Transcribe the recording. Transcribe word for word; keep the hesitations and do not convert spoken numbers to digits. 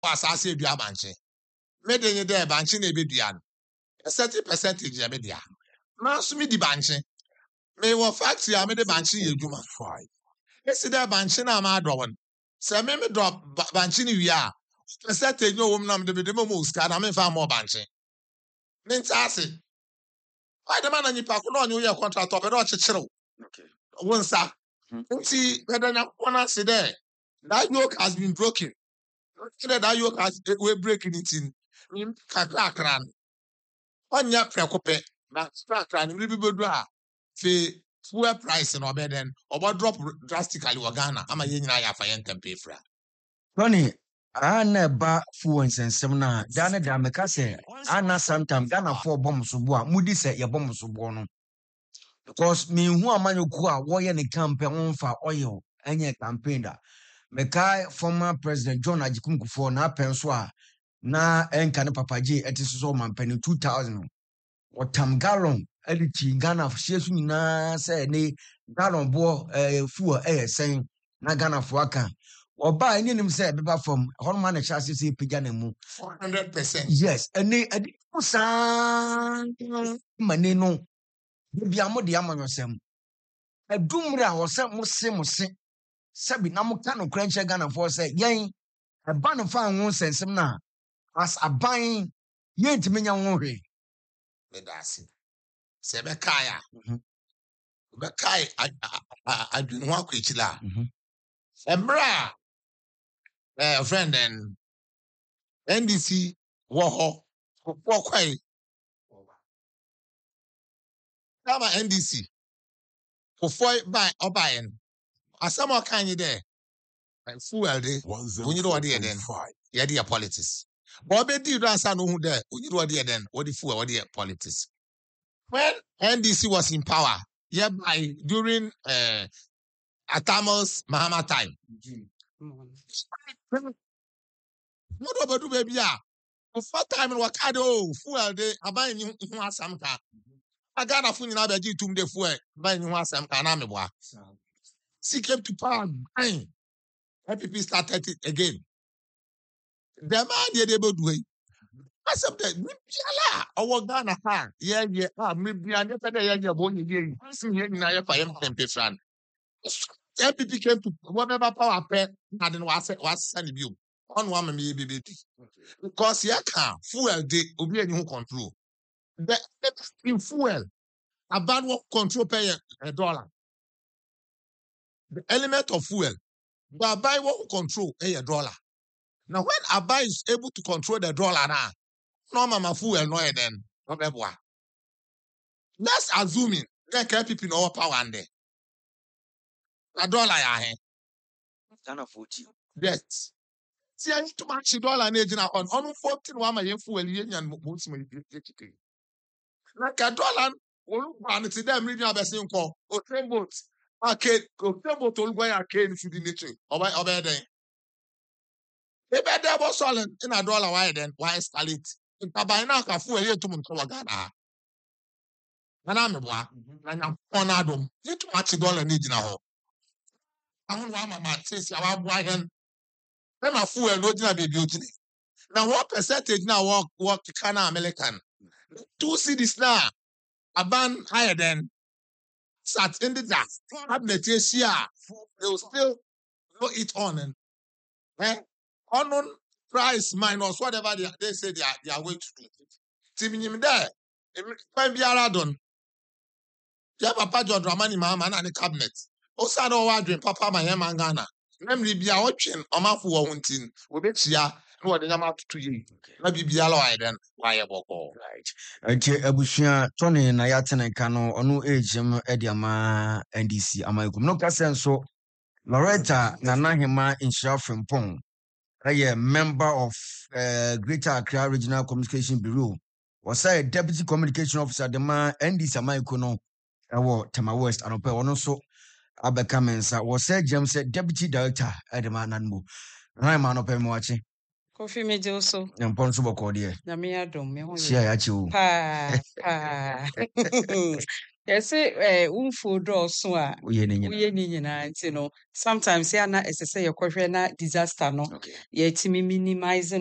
was I say dua banche. Made any there banche ne be duan. A certain percentage ya media. Now so me di banche. Me wo factory I made the banche ye duma. Esi there banche na ma do won. Se me me drop banche ni wi a. Percentage no woman am de be mo mo ska na me fa more banche. Me ntase. Why the man any pa ko no your contract up e do chechero. Okay. Wonsa. Nti whether na corner say there. That yoke has been broken. Not that yoke has we breaking it in. In kakra kran. Onya prekope. Na kakra ni bi bedu a. Fe fuel price no be then obo drop drastically wa Ghana. Ama ye nyina ya fa yen campaign fra. Tony, ana ba fuwa nsensem na dane da meka se ana sometime Ghana for bomb so bo a mudi se ye bomb so bo no because me hu amanyoku a wo ye ne campaign onfa oil enye campaign da meka former president John Ajikum Kufuor na pen so a na enka ne papaji eti so man pen two thousand otam gallon eliti Ghana hyesu nyina se ne gallon bo eh fuwa eh sen na Ghana fo aka Oba any nim say beba from Horman and Chassis say pijana mu. Four hundred percent. Yes, and they san maneno. Bibi amo di ama yosem. A dumra or some muse muse. Sabi na muka no cranche Ghana for say yen a ban of fan won sense na as a buying yen to menya wonre. Medasi. Sebe kaya. Be kai adwunu akwakyila. Embra eh friend and N D C wo ho for kwai. Kama N D C for buy obayen. Asamo kan yi there. Fuel de. Onyi do dey then. Ye dey politics. But be di do answer no hu there. Onyi do dey then. What the fuel what dey politics. When N D C was in power, yeah, by during uh Atamos Mahama time. What about do baby ya? For first time in Wakado, fuel de abai ni hu asam ka. Agana fu nyina be gi tum de fuel, abai ni hu asam ka na meboa. She came to power. Bang. N P P started it again. The man they dey do it. I said that Mibiala our Ghana ha. Yeah, yeah. Ah, Mibiala never dey yeah yeah boy yeah. See here na ya fa yam tempe fran. N P P came to whatever power pay na den was was send you. On one me be be. Because ya can fuel dey obi any who control. The in fuel about what control pay a dollar. The element of fuel, but buy what control a dollar. Now when Abai is able to control the dollar now, no mama fuel no then. Let's assuming they can people in our power and there. A dollar ya hen. Ghana forty. Yes. See, I need to match the dollar and agent on on fourteen one my fuel union most my like a dollar. One it's them reading about saying call or train boats. Okay, go train boat all going arcade to the nature. Obey obey then. They better was solid in a dollar why then why stall it. By now can fuel here to Munkawa Ghana. And I'm a boy, and I'm on Adam. You too much dollar need now. I don't want my man says, I want why then. Then my fuel no dinner be beauty. Now, what percentage now work work to Kana American? Two cities now. A ban higher than sat in the dust. Cabinet yes, yeah. They will still go it on and eh? Unknown price minus whatever they, they say they are they are going to do. Timing there. If be aradon. Yeah, Papa John Dramani Mama and the cabinet. Also, I don't want to Papa my Ghana. Namely, be a watching on my four hunting. We bet ya. No, the number to you. Maybe be alloy then. Why a boko? Right. Okay, Abushia, Tony na yatene kano onu age m ediama N D C amayikum. No kasen so Loretta Nanahima in Frimpong. A member of uh, Greater Accra Regional Communication Bureau. Was a deputy communication officer the man N D C amayiku no Tema West and ope ono so abeka mensa was said James said deputy director at the man nanmu. Raiman ope mwachi. Coffee me also. Yampon subo kodie. Na me adom me ho. Share ya chi. Pa pa. Yɛse eh womfuo dɔɔso a woyɛ ne nyina woyɛ ne nyinaa nti no sometimes yɛ na ɛsɛ sɛ yɛkɔhwɛ na disaster no Okay. yɛtumi minimize